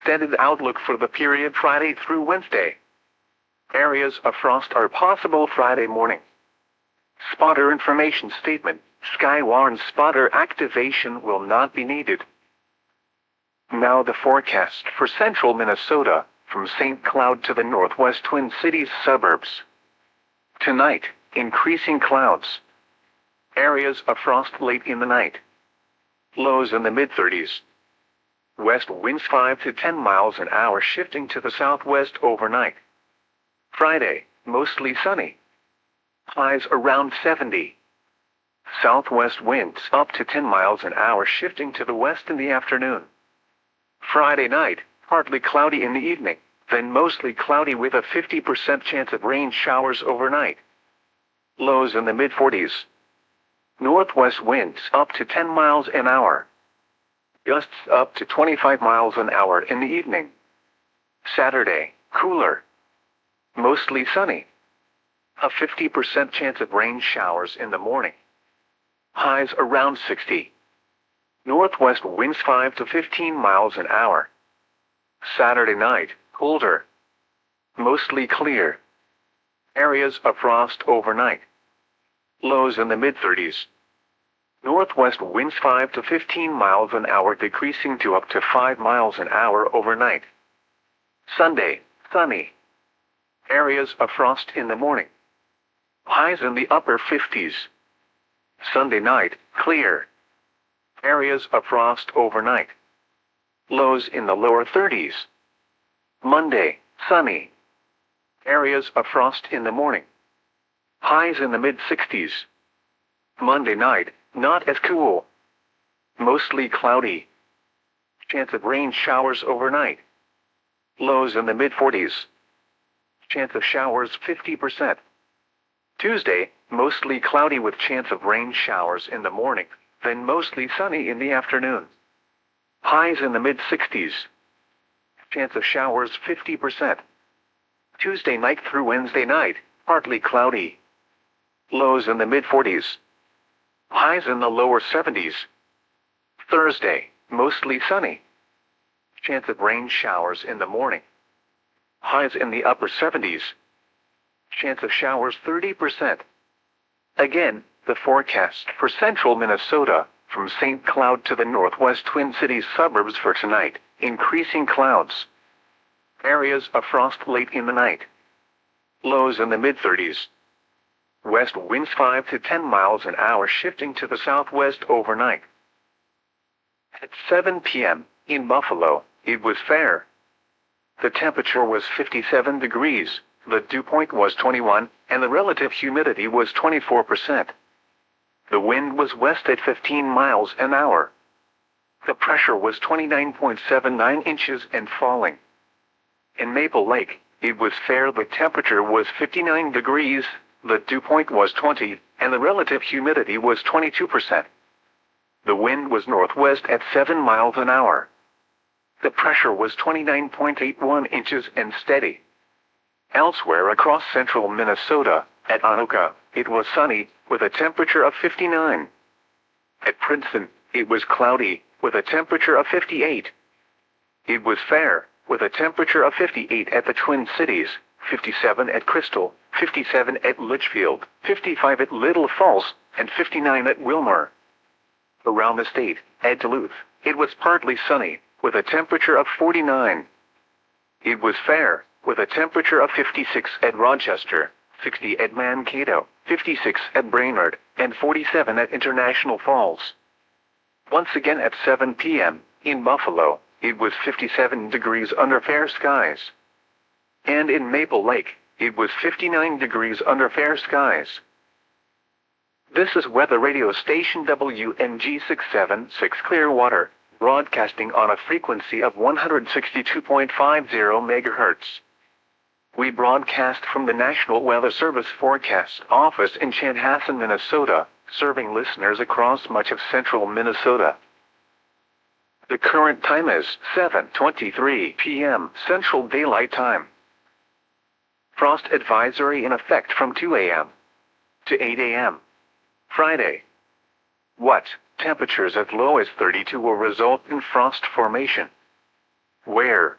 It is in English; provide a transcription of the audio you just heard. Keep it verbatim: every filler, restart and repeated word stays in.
extended outlook for the period Friday through Wednesday. Areas of frost are possible Friday morning. Spotter information statement. Skywarn spotter activation will not be needed. Now the forecast for central Minnesota, from Saint Cloud to the northwest Twin Cities suburbs. Tonight, increasing clouds. Areas of frost late in the night. Lows in the mid thirties. West winds five to ten miles an hour shifting to the southwest overnight. Friday, mostly sunny. Highs around seventy. Southwest winds up to ten miles an hour shifting to the west in the afternoon. Friday night, partly cloudy in the evening, then mostly cloudy with a fifty percent chance of rain showers overnight. Lows in the mid forties. Northwest winds up to ten miles an hour. Gusts up to twenty-five miles an hour in the evening. Saturday, cooler. Mostly sunny. A fifty percent chance of rain showers in the morning. Highs around sixty. Northwest winds five to fifteen miles an hour. Saturday night, colder. Mostly clear. Areas of frost overnight. Lows in the mid thirties. Northwest winds five to fifteen miles an hour decreasing to up to five miles an hour overnight. Sunday, sunny. Areas of frost in the morning. Highs in the upper fifties. Sunday night, clear. Areas of frost overnight. Lows in the lower thirties. Monday, sunny. Areas of frost in the morning. Highs in the mid sixties. Monday night, not as cool. Mostly cloudy. Chance of rain showers overnight. Lows in the mid forties. Chance of showers fifty percent. Tuesday, mostly cloudy with chance of rain showers in the morning, then mostly sunny in the afternoon. Highs in the mid sixties. Chance of showers fifty percent. Tuesday night through Wednesday night, partly cloudy. Lows in the mid forties. Highs in the lower seventies. Thursday, mostly sunny. Chance of rain showers in the morning. Highs in the upper seventies. Chance of showers thirty percent. Again, the forecast for central Minnesota, from Saint Cloud to the northwest Twin Cities suburbs for tonight, increasing clouds. Areas of frost late in the night. Lows in the mid thirties. West winds five to ten miles an hour shifting to the southwest overnight. At seven p m, in Buffalo, it was fair. The temperature was fifty-seven degrees, the dew point was twenty-one, and the relative humidity was twenty-four percent. The wind was west at fifteen miles an hour. The pressure was twenty-nine point seven nine inches and falling. In Maple Lake, it was fair. The temperature was fifty-nine degrees, the dew point was twenty, and the relative humidity was twenty-two percent. The wind was northwest at seven miles an hour. The pressure was twenty-nine point eight one inches and steady. Elsewhere across central Minnesota, at Anoka, it was sunny, with a temperature of fifty-nine. At Princeton, it was cloudy, with a temperature of fifty-eight. It was fair, with a temperature of fifty-eight at the Twin Cities, fifty-seven at Crystal, fifty-seven at Litchfield, fifty-five at Little Falls, and fifty-nine at Wilmer. Around the state, at Duluth, it was partly sunny, with a temperature of forty-nine. It was fair, with a temperature of fifty-six at Rochester, sixty at Mankato, fifty-six at Brainerd, and forty-seven at International Falls. Once again at seven p m, in Buffalo, it was fifty-seven degrees under fair skies. And in Maple Lake, it was fifty-nine degrees under fair skies. This is weather radio station W N G six seven six Clearwater, broadcasting on a frequency of one hundred sixty-two point five zero megahertz. We broadcast from the National Weather Service Forecast Office in Chanhassen, Minnesota, serving listeners across much of central Minnesota. The current time is seven twenty-three p m Central Daylight Time. Frost advisory in effect from two a m to eight a m Friday. What? Temperatures as low as thirty-two will result in frost formation. Where?